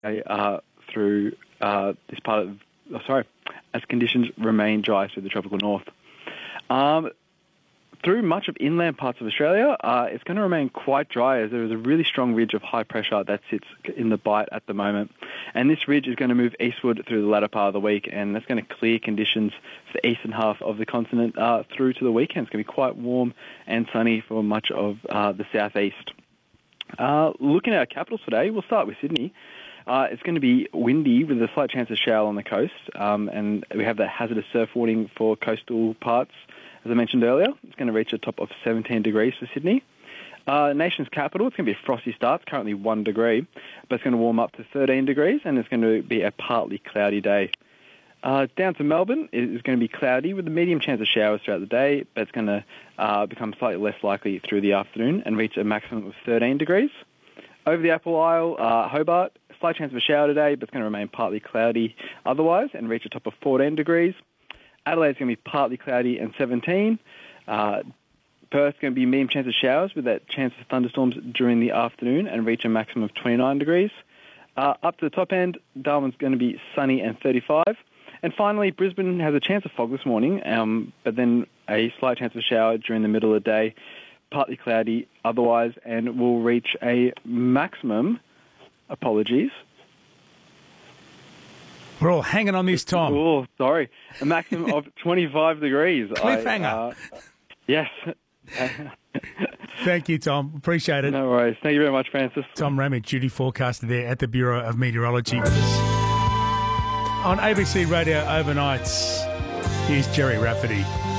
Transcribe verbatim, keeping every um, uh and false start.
uh, through uh, this part of, oh, sorry, as conditions remain dry through the tropical north. Um, through much of inland parts of Australia, uh, it's going to remain quite dry as there is a really strong ridge of high pressure that sits in the bight at the moment. And this ridge is going to move eastward through the latter part of the week, and that's going to clear conditions for the eastern half of the continent uh, through to the weekend. It's going to be quite warm and sunny for much of uh, the southeast. Uh, looking at our capitals today, we'll start with Sydney. Uh, it's going to be windy with a slight chance of shower on the coast, um, and we have that hazardous surf warning for coastal parts. As I mentioned earlier, it's going to reach a top of seventeen degrees for Sydney. Uh, nation's capital, it's going to be a frosty start. It's currently one degree, but it's going to warm up to thirteen degrees, and it's going to be a partly cloudy day. Uh, down to Melbourne, it's going to be cloudy with a medium chance of showers throughout the day, but it's going to uh, become slightly less likely through the afternoon and reach a maximum of thirteen degrees. Over the Apple Isle, uh, Hobart, slight chance of a shower today, but it's going to remain partly cloudy otherwise and reach a top of fourteen degrees. Adelaide's going to be partly cloudy and seventeen. Uh, Perth's going to be medium chance of showers with that chance of thunderstorms during the afternoon and reach a maximum of twenty-nine degrees. Uh, up to the top end, Darwin's going to be sunny and thirty-five. And finally, Brisbane has a chance of fog this morning, um, but then a slight chance of a shower during the middle of the day, partly cloudy otherwise, and will reach a maximum, apologies. We're all hanging on this, Tom. Oh, sorry. A maximum of twenty-five degrees. Cliffhanger. I, uh, yes. Thank you, Tom. Appreciate it. No worries. Thank you very much, Francis. Tom Ramage, duty forecaster there at the Bureau of Meteorology with us. On A B C Radio Overnights, here's Jerry Rafferty.